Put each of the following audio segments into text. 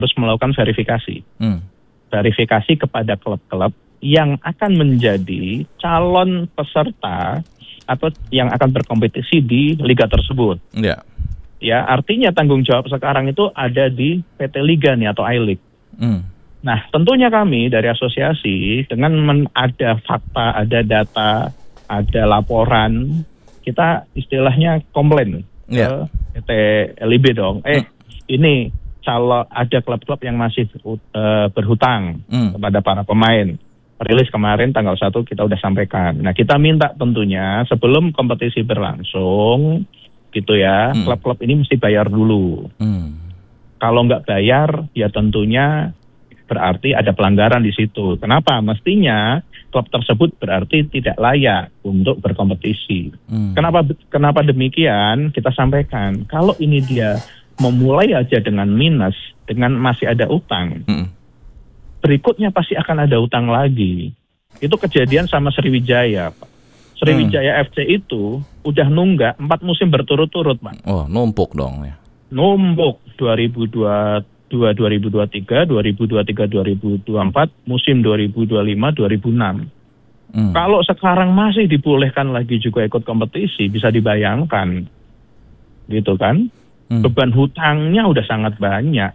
harus melakukan verifikasi. Hmm. Verifikasi kepada klub-klub yang akan menjadi calon peserta atau yang akan berkompetisi di liga tersebut. Ya. Ya, artinya tanggung jawab sekarang itu ada di PT Liga nih atau I-League. Nah, tentunya kami dari asosiasi dengan ada fakta, ada data, ada laporan, kita istilahnya komplain ke PT LIB dong. Ini kalau ada klub-klub yang masih berhutang kepada para pemain. Rilis kemarin tanggal 1 kita udah sampaikan. Nah, kita minta tentunya sebelum kompetisi berlangsung gitu ya, klub-klub ini mesti bayar dulu. Kalau nggak bayar, ya tentunya berarti ada pelanggaran di situ. Kenapa? Mestinya klub tersebut berarti tidak layak untuk berkompetisi. Kenapa demikian? Kita sampaikan, kalau ini dia memulai aja dengan minus, dengan masih ada utang, berikutnya pasti akan ada utang lagi. Itu kejadian sama Sriwijaya, Pak. Sriwijaya FC itu udah nunggak 4 musim berturut-turut, Pak. Oh, numpuk dong ya. Numpuk 2022, 2023, 2023, 2024, musim 2025, 2006. Kalau sekarang masih dibolehkan lagi juga ikut kompetisi, bisa dibayangkan. Gitu kan? Beban hutangnya udah sangat banyak.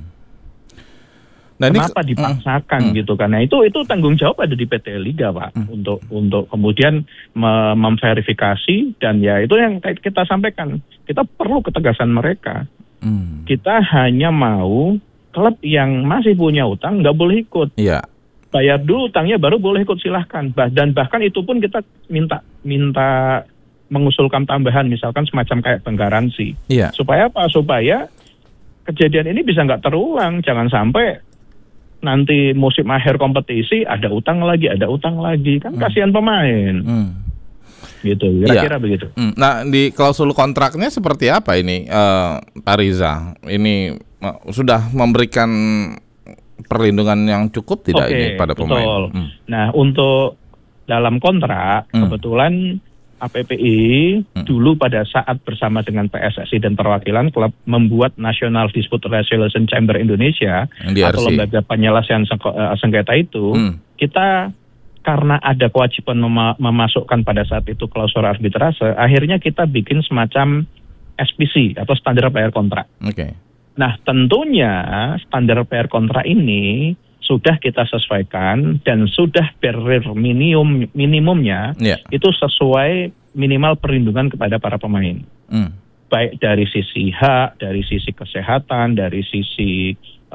Nah, kenapa dipaksakan gitu kan? Nah, itu tanggung jawab ada di PT Liga, Pak, untuk kemudian memverifikasi, dan ya itu yang kita sampaikan. Kita perlu ketegasan mereka. Kita hanya mau klub yang masih punya utang nggak boleh ikut. Iya. Bayar dulu utangnya baru boleh ikut, silahkan. Dan bahkan itu pun kita minta mengusulkan tambahan, misalkan semacam kayak penggaransi. Iya. Supaya apa? Supaya kejadian ini bisa nggak terulang. Jangan sampai nanti musim akhir kompetisi ada utang lagi, kan kasihan pemain. Gitu, kira-kira begitu. Nah, di klausul kontraknya seperti apa ini, Pak Riza? Ini sudah memberikan perlindungan yang cukup tidak ini pada pemain? Betul. Nah, untuk dalam kontrak kebetulan APPI dulu pada saat bersama dengan PSSI dan perwakilan klub membuat National Dispute Resolution Chamber Indonesia atau lembaga penyelesaian sengketa itu, kita karena ada kewajiban memasukkan pada saat itu klausul arbitrase, akhirnya kita bikin semacam SPC atau standar PR kontrak. Nah, tentunya standar PR kontrak ini sudah kita sesuaikan dan sudah barrier minimumnya itu sesuai minimal perlindungan kepada para pemain. Baik dari sisi hak, dari sisi kesehatan, dari sisi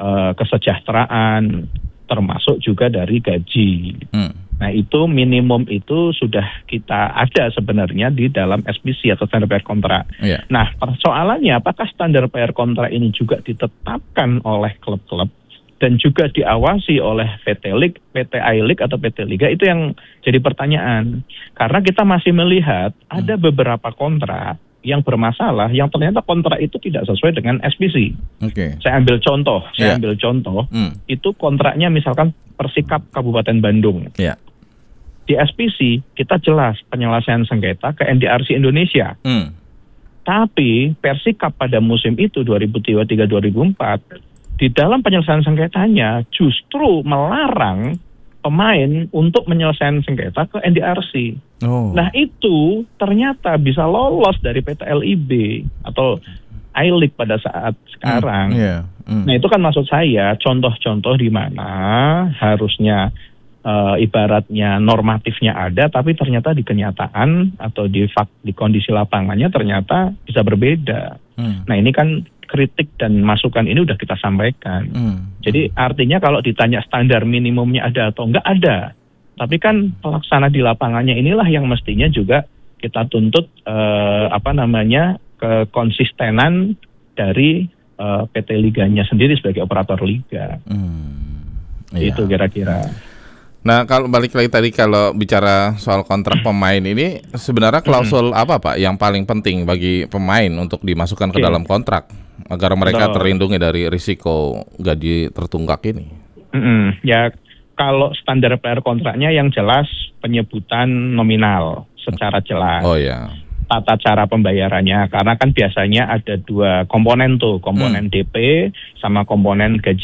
kesejahteraan, termasuk juga dari gaji. Nah, itu minimum itu sudah kita ada sebenarnya di dalam SPC atau standar PR kontrak. Nah, persoalannya apakah standar PR kontrak ini juga ditetapkan oleh klub-klub dan juga diawasi oleh PT League, PT I-League atau PT Liga, itu yang jadi pertanyaan. Karena kita masih melihat ada beberapa kontrak yang bermasalah, yang ternyata kontrak itu tidak sesuai dengan SPC. Saya ambil contoh, itu kontraknya misalkan Persikap Kabupaten Bandung. Di SPC kita jelas penyelesaian sengketa ke NDRC Indonesia. Tapi Persikap pada musim itu 2023-2024 di dalam penyelesaian sengketanya justru melarang pemain untuk menyelesaikan sengketa ke NDRC. Nah, itu ternyata bisa lolos dari PT LIB atau I-League pada saat sekarang. Nah, itu kan maksud saya contoh-contoh di mana harusnya ibaratnya normatifnya ada, tapi ternyata di kenyataan atau di kondisi lapangannya ternyata bisa berbeda. Nah, ini kan kritik dan masukan ini udah kita sampaikan. Jadi artinya kalau ditanya standar minimumnya ada atau enggak, ada. Tapi kan pelaksana di lapangannya inilah yang mestinya juga kita tuntut kekonsistenan dari PT Liganya sendiri sebagai operator liga. Itu kira-kira. Nah, kalau balik lagi tadi, kalau bicara soal kontrak pemain ini, sebenarnya klausul apa, Pak, yang paling penting bagi pemain untuk dimasukkan ke dalam kontrak agar mereka terlindungi dari risiko gaji tertunggak ini? Ya, kalau standar PR kontraknya yang jelas penyebutan nominal secara jelas. tata cara pembayarannya, karena kan biasanya ada 2 komponen tuh, komponen DP sama komponen gaji